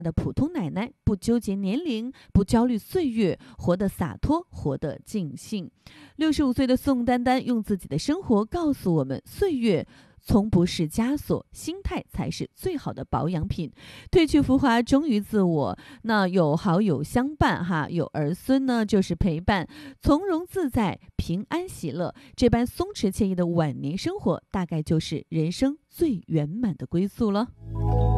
的普通奶奶，不纠结年龄，不焦虑岁月，活得洒脱，活得尽兴。65岁的宋丹丹用自己的生活告诉我们，岁月从不是枷锁，心态才是最好的保养品。褪去浮华，忠于自我。那有好友相伴哈，有儿孙呢就是陪伴，从容自在，平安喜乐。这般松弛惬意的晚年生活，大概就是人生最圆满的归宿了。